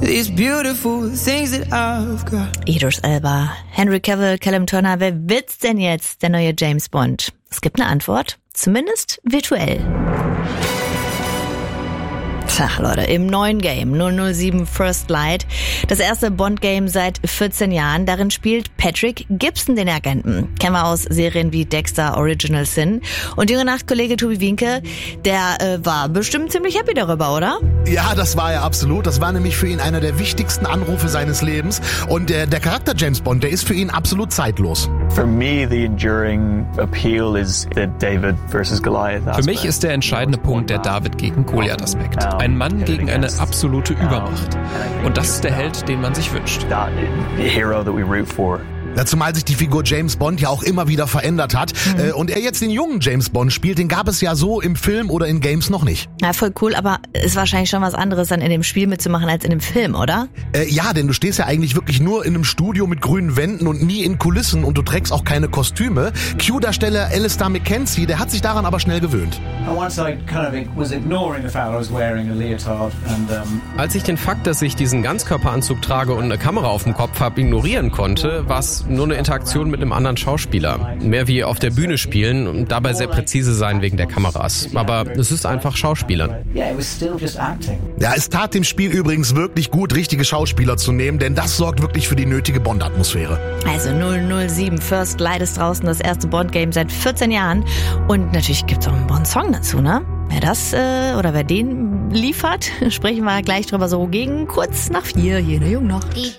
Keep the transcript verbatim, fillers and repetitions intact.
these beautiful things that I've got. Idris Elba, Henry Cavill, Callum Turner, wer wird's denn jetzt, der neue James Bond? Es gibt eine Antwort, zumindest virtuell. Tja, Leute, im neuen Game null null sieben First Light, das erste Bond-Game seit vierzehn Jahren. Darin spielt Patrick Gibson den Agenten. Kennen wir aus Serien wie Dexter, Original Sin. Und Jüngere Nacht-Kollege Tobi Wienke, der äh, war bestimmt ziemlich happy darüber, oder? Ja, das war er absolut. Das war nämlich für ihn einer der wichtigsten Anrufe seines Lebens. Und der, der Charakter James Bond, der ist für ihn absolut zeitlos. For me, the enduring appeal is the David versus Goliath aspect. Für mich ist der entscheidende Punkt der David gegen Goliath-Aspekt. Ein Mann gegen eine absolute Übermacht. Und das ist der Held, den man sich wünscht. The hero that we root for. Ja, zumal sich die Figur James Bond ja auch immer wieder verändert hat. Mhm. Äh, und er jetzt den jungen James Bond spielt, den gab es ja so im Film oder in Games noch nicht. Ja, voll cool, aber ist wahrscheinlich schon was anderes, dann in dem Spiel mitzumachen als in dem Film, oder? Äh, ja, denn du stehst ja eigentlich wirklich nur in einem Studio mit grünen Wänden und nie in Kulissen und du trägst auch keine Kostüme. Q-Darsteller Alistair McKenzie, der hat sich daran aber schnell gewöhnt. Als ich den Fakt, dass ich diesen Ganzkörperanzug trage und eine Kamera auf dem Kopf habe, ignorieren konnte, war es nur eine Interaktion mit einem anderen Schauspieler. Mehr wie auf der Bühne spielen und dabei sehr präzise sein wegen der Kameras. Aber es ist einfach Schauspielern. Ja, es tat dem Spiel übrigens wirklich gut, richtige Schauspieler zu nehmen, denn das sorgt wirklich für die nötige Bond-Atmosphäre. Also null null sieben First Light ist draußen, das erste Bond-Game seit vierzehn Jahren. Und natürlich gibt's auch einen Bond-Song dazu, ne? Wer das äh, oder wer den liefert, sprechen wir gleich drüber so gegen kurz nach vier hier in der Jungnacht. Die